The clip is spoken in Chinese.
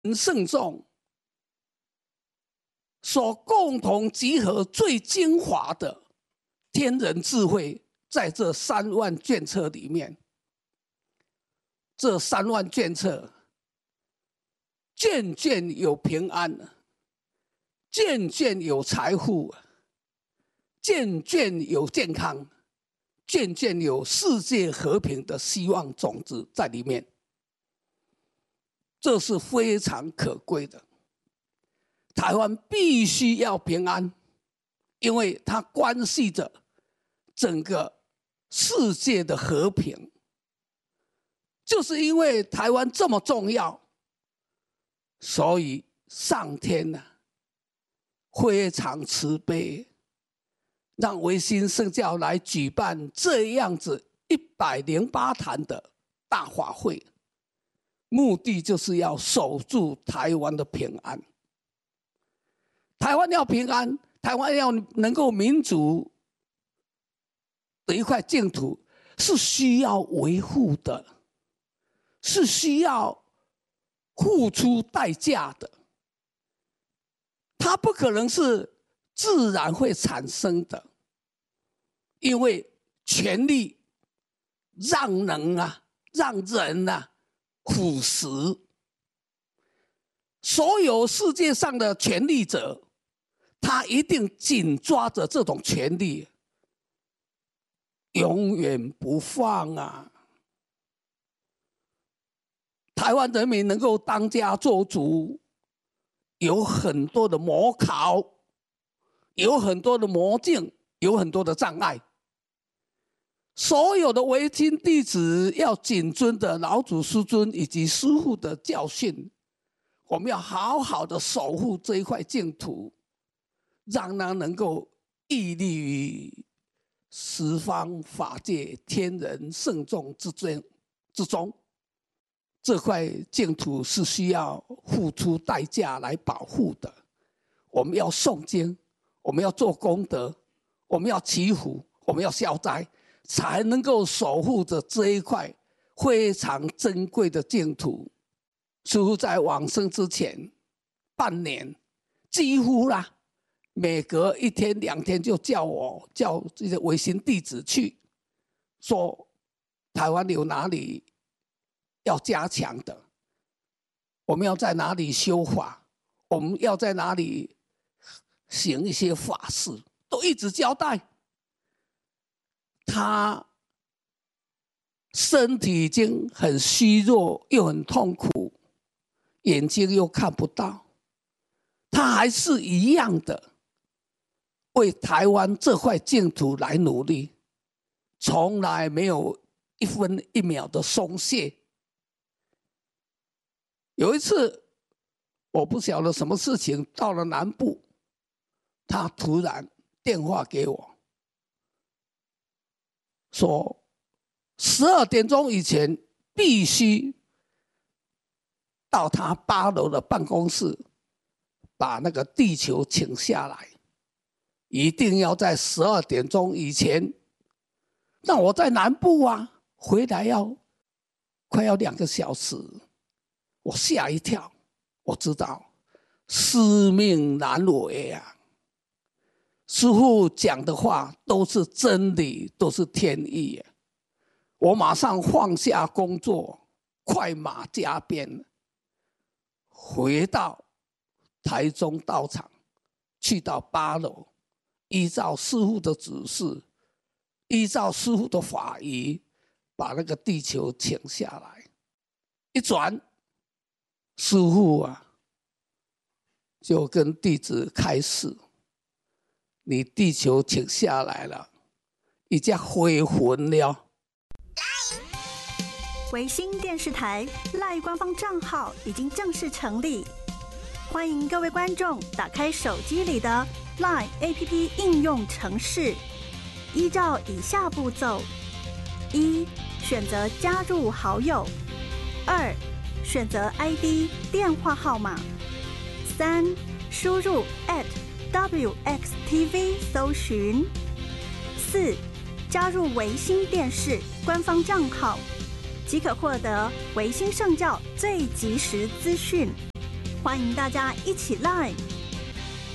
圣众所共同集合最精华的天人智慧，在这3万卷册里面。这3万卷册，卷卷有平安，卷卷有财富，卷卷有健康，卷卷有世界和平的希望种子在里面。这是非常可贵的。台湾必须要平安，因为它关系着整个世界的和平。就是因为台湾这么重要，所以上天呢非常慈悲，让维新圣教来举办这样子108坛的大法会，目的就是要守住台湾的平安。台湾要平安，台湾要能够民主的一块净土，是需要维护的，是需要付出代价的。它不可能是自然会产生的，因为权力让人腐蚀。所有世界上的权力者，他一定紧抓着这种权力，永远不放啊！台湾人民能够当家做主，有很多的魔考，有很多的魔境，有很多的障碍。所有的维新弟子要谨遵的老祖师尊以及师父的教训，我们要好好的守护这一块净土，让它能够屹立于十方法界天人圣众之中。这块净土是需要付出代价来保护的。我们要诵经，我们要做功德，我们要祈福，我们要消灾，才能够守护着这一块非常珍贵的净土。师父在往生之前半年，几乎啦，每隔1天2天就叫这些维新弟子去，说台湾有哪里要加强的，我们要在哪里修法，我们要在哪里行一些法事，都一直交代。他身体已经很虚弱，又很痛苦，眼睛又看不到，他还是一样的为台湾这块净土来努力，从来没有1分1秒的松懈。有一次，我不晓得什么事情，到了南部，他突然电话给我，说12点钟以前必须到他8楼的办公室，把那个地球请下来，一定要在12点钟以前。那我在南部啊，回来快要2个小时。我吓一跳，我知道使命难违啊！师父讲的话都是真理，都是天意啊！我马上放下工作，快马加鞭，回到台中道场，去到8楼，依照师父的指示，依照师父的法仪，把那个地球请下来。一转，师父啊，就跟弟子开示：你地球请下来了，已经回魂了。 维新电视台 LINE 官方账号已经正式成立，欢迎各位观众打开手机里的 LINE APP 应用程式，依照以下步骤：1. 选择加入好友；2. 选择 ID 电话号码；3. 输入 @WXTV 搜寻；4. 加入维新电视官方账号，即可获得维新圣教最及时资讯。 欢迎大家一起 Live